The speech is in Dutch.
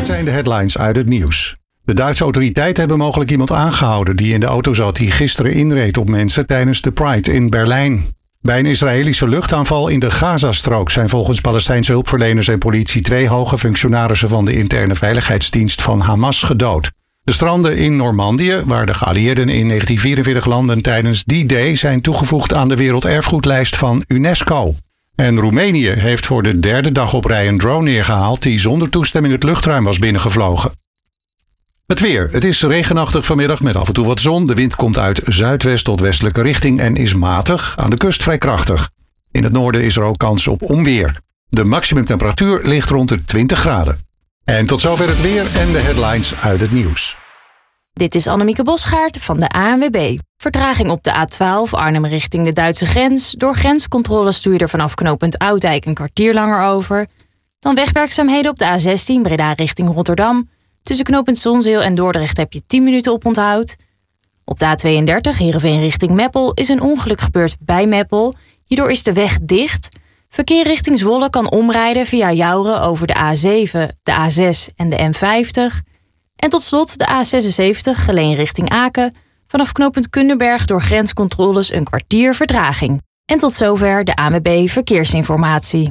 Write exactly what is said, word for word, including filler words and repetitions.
zijn de headlines uit het nieuws. De Duitse autoriteiten hebben mogelijk iemand aangehouden die in de auto zat die gisteren inreed op mensen tijdens de Pride in Berlijn. Bij een Israëlische luchtaanval in de Gazastrook zijn volgens Palestijnse hulpverleners en politie twee hoge functionarissen van de interne veiligheidsdienst van Hamas gedood. De stranden in Normandië, waar de geallieerden in negentien vierenveertig landen tijdens die day zijn toegevoegd aan de werelderfgoedlijst van UNESCO. En Roemenië heeft voor de derde dag op rij een drone neergehaald die zonder toestemming het luchtruim was binnengevlogen. Het weer. Het is regenachtig vanmiddag met af en toe wat zon. De wind komt uit zuidwest tot westelijke richting en is matig, aan de kust vrij krachtig. In het noorden is er ook kans op onweer. De maximumtemperatuur ligt rond de twintig graden. En tot zover het weer en de headlines uit het nieuws. Dit is Annemieke Bosgaard van de A N W B. Vertraging op de A twaalf Arnhem richting de Duitse grens. Door grenscontroles doe je er vanaf knooppunt Oudijk een kwartier langer over. Dan wegwerkzaamheden op de A zestien Breda richting Rotterdam. Tussen knooppunt Zonzeel en Dordrecht heb je tien minuten oponthoud. Op de A tweeëndertig Heerenveen richting Meppel is een ongeluk gebeurd bij Meppel. Hierdoor is de weg dicht. Verkeer richting Zwolle kan omrijden via Jouren over de A zeven, de A zes en de N vijftig. En tot slot de A zesenzeventig Geleen richting Aken. Vanaf knooppunt Kunderberg door grenscontroles een kwartier vertraging. En tot zover de A N W B Verkeersinformatie.